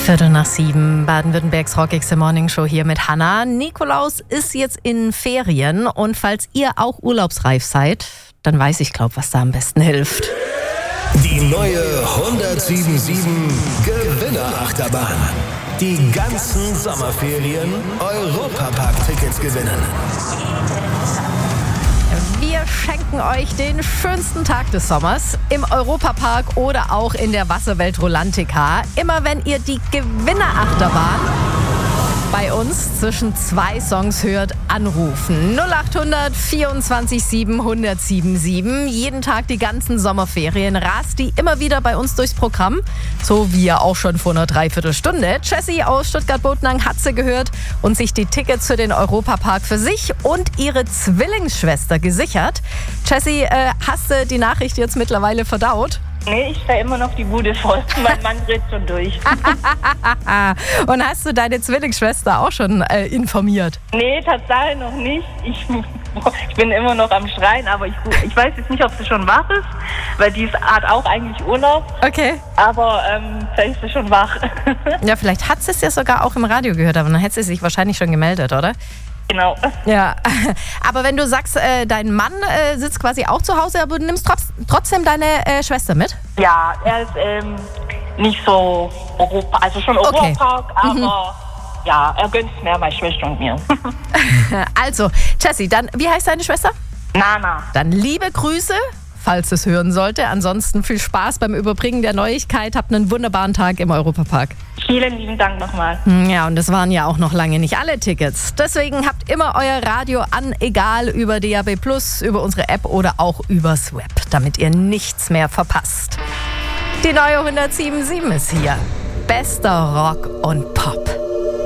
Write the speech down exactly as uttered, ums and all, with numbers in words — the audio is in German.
Viertel nach sieben, Baden-Württembergs rockigste Morningshow hier mit Hannah. Nikolaus ist jetzt in Ferien und falls ihr auch urlaubsreif seid, dann weiß ich, glaube was da am besten hilft. Die neue hundertsieben Komma sieben Gewinnerachterbahn. Die ganzen Sommerferien Europapark-Tickets gewinnen. Wir schenken euch den schönsten Tag des Sommers im Europapark oder auch in der Wasserwelt Rolantica. Immer wenn ihr die Gewinnerachterbahn bei uns zwischen zwei Songs hört, anrufen. null acht hundert vierundzwanzig sieben hundertsieben sieben. Jeden Tag die ganzen Sommerferien rast die immer wieder bei uns durchs Programm. So wie ja auch schon vor einer Dreiviertelstunde. Jessie aus Stuttgart-Bodenang hat sie gehört und sich die Tickets für den Europapark für sich und ihre Zwillingsschwester gesichert. Jessie, äh, hast du die Nachricht jetzt mittlerweile verdaut? Nee, ich stelle immer noch die Bude voll. Mein Mann dreht schon durch. Und hast du deine Zwillingsschwester auch schon äh, informiert? Nee, tatsächlich noch nicht. Ich, ich bin immer noch am Schreien, aber ich, ich weiß jetzt nicht, ob sie schon wach ist, weil die hat auch eigentlich Urlaub. Okay. Aber ähm, vielleicht ist sie schon wach. Ja, vielleicht hat sie es ja sogar auch im Radio gehört, aber dann hätte sie sich wahrscheinlich schon gemeldet, oder? Genau. Ja, aber wenn du sagst, äh, dein Mann äh, sitzt quasi auch zu Hause, aber du nimmst trotz, trotzdem deine äh, Schwester mit? Ja, er ist ähm, nicht so Europa, also schon Okay. Europapark, aber Mhm. ja, er gönnt es mehr, meine Schwester und mir. Also, Jessie, dann, wie heißt deine Schwester? Nana. Dann liebe Grüße, falls es hören sollte. Ansonsten viel Spaß beim Überbringen der Neuigkeit. Habt einen wunderbaren Tag im Europapark. Vielen lieben Dank nochmal. Ja, und es waren ja auch noch lange nicht alle Tickets. Deswegen habt immer euer Radio an, egal über D A B plus, über unsere App oder auch übers Web, damit ihr nichts mehr verpasst. Die neue hundertsieben Komma sieben ist hier. Bester Rock und Pop.